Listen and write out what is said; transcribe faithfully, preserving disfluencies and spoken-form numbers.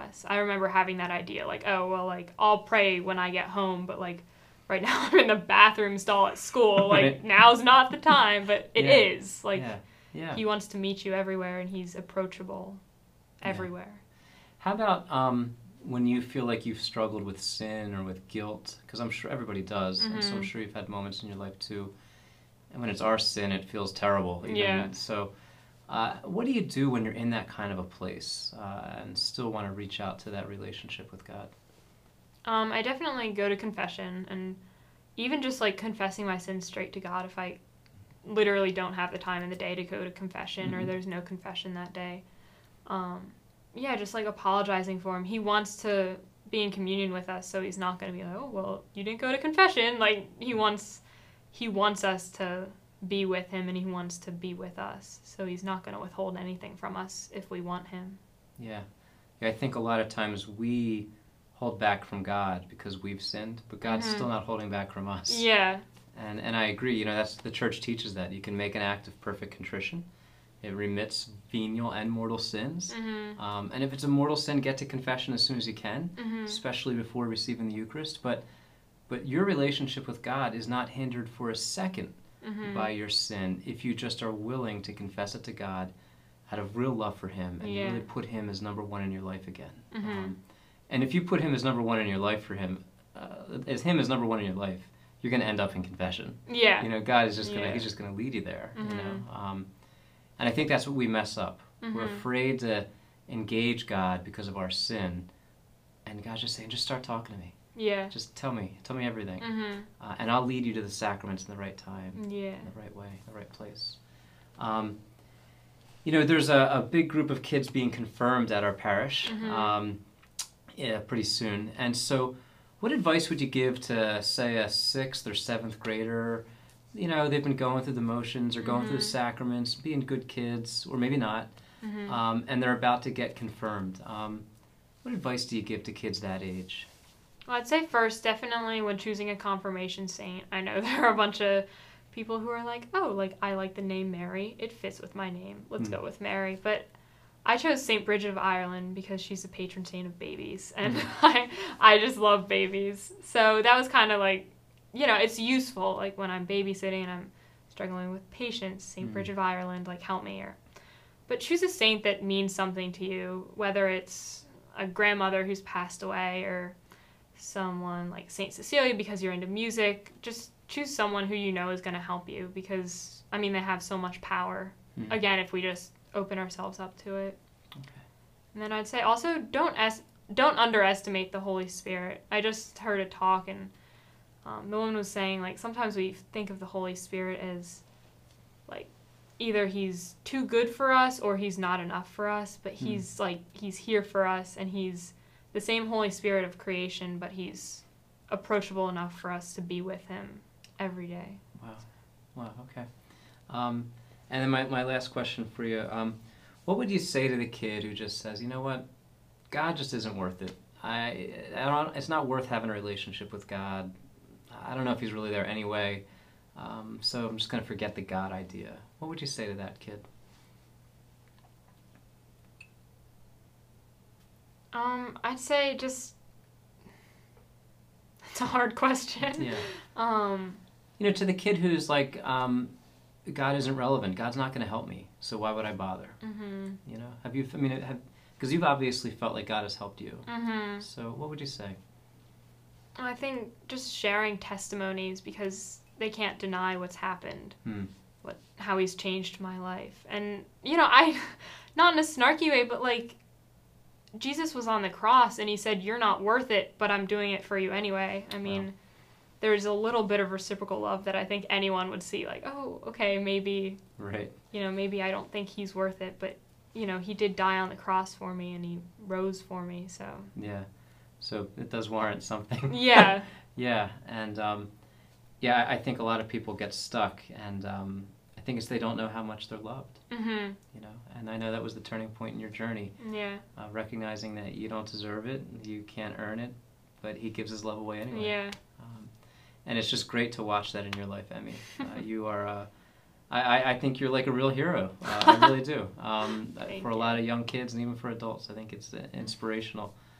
us. I remember having that idea, like, oh, well, like, I'll pray when I get home, but, like, right now I'm in the bathroom stall at school. Like, Right. now's not the time, but it Yeah. is. Like, Yeah. Yeah. he wants to meet you everywhere, and he's approachable Yeah. everywhere. How about um, when you feel like you've struggled with sin or with guilt? Because I'm sure everybody does, and so I'm Mhm. sure you've had moments in your life too. And when it's our sin, it feels terrible. Even. Yeah. So, uh, what do you do when you're in that kind of a place uh, and still want to reach out to that relationship with God? Um, I definitely go to confession, and even just, like, confessing my sins straight to God if I literally don't have the time in the day to go to confession, Mhm. or there's no confession that day. Um, yeah, just, like, apologizing for him. He wants to be in communion with us, so he's not going to be like, oh, well, you didn't go to confession. Like, he wants, he wants us to be with him, and he wants to be with us. So he's not going to withhold anything from us if we want him. Yeah. Yeah, I think a lot of times we hold back from God because we've sinned, but God's Mhm. still not holding back from us. Yeah. And and I agree. You know, that's the church teaches that you can make an act of perfect contrition. It remits venial and mortal sins. Mhm. Um, and if it's a mortal sin, get to confession as soon as you can, Mhm. especially before receiving the Eucharist. But but your relationship with God is not hindered for a second Mhm. by your sin if you just are willing to confess it to God out of real love for Him and Yeah. really put Him as number one in your life again. Mhm. Um, and if you put Him as number one in your life for Him, uh, as Him as number one in your life, you're going to end up in confession. Yeah. You know, God is just gonna Yeah. He's just gonna lead you there. You Mhm. know, um, and I think that's what we mess up. We're Mhm. afraid to engage God because of our sin, and God's just saying, just start talking to me. Yeah. Just tell me, tell me everything, Mhm. uh, and I'll lead you to the sacraments in the right time, Yeah. in the right way, the right place. Um, you know, there's a, a big group of kids being confirmed at our parish, Mhm. um, yeah, pretty soon, and so. What advice would you give to, say, a sixth or seventh grader? You know, they've been going through the motions or going through the Mhm. sacraments, being good kids, or maybe not, Mhm. um, and they're about to get confirmed. Um, what advice do you give to kids that age? Well, I'd say first, definitely when choosing a confirmation saint, I know there are a bunch of people who are like, oh, like, I like the name Mary. It fits with my name. Let's Hmm. go with Mary. But I chose Saint Bridget of Ireland because she's the patron saint of babies. And I, I just love babies. So that was kind of like, you know, it's useful. Like, when I'm babysitting and I'm struggling with patience, Saint Hmm. Bridget of Ireland, like, help me. Or, but choose a saint that means something to you, whether it's a grandmother who's passed away or someone like Saint Cecilia because you're into music. Just choose someone who you know is going to help you because, I mean, they have so much power. Hmm. Again, if we just open ourselves up to it. Okay. And then I'd say also don't es- don't underestimate the Holy Spirit. I just heard a talk and um, the woman was saying, like, sometimes we think of the Holy Spirit as like either he's too good for us or he's not enough for us, but Hmm. he's like he's here for us, and he's the same Holy Spirit of creation, but he's approachable enough for us to be with him every day. Wow. Wow, okay. Um, and then my, my last question for you, um, what would you say to the kid who just says, you know what, God just isn't worth it. I, I don't, it's not worth having a relationship with God. I don't know if he's really there anyway, um, so I'm just going to forget the God idea. What would you say to that kid? Um, I'd say just it's a hard question. Yeah. Um, You know, to the kid who's like, um, God isn't relevant. God's not going to help me, so why would I bother? mm-hmm. You know, have you? I mean, have because you've obviously felt like God has helped you. Mm-hmm. So, what would you say? I think just sharing testimonies because they can't deny what's happened, Hmm. what how he's changed my life, and you know, I, not in a snarky way, but like, Jesus was on the cross and he said, "You're not worth it, but I'm doing it for you anyway." I mean. Wow. There's a little bit of reciprocal love that I think anyone would see, like, oh, okay, maybe, Right. you know, maybe I don't think he's worth it, but, you know, he did die on the cross for me and he rose for me, so. Yeah. So it does warrant something. Yeah. Yeah. And um, yeah, I think a lot of people get stuck, and um, I think it's they don't know how much they're loved. Mm-hmm. You know, and I know that was the turning point in your journey, Yeah. uh, recognizing that you don't deserve it, you can't earn it, but He gives His love away anyway. Yeah. Um, and it's just great to watch that in your life, Emmy. Uh, you are a, I, I, I think you're like a real hero. Uh, I really do. Um, Thank for a you. lot of young kids and even for adults, I think it's uh, inspirational.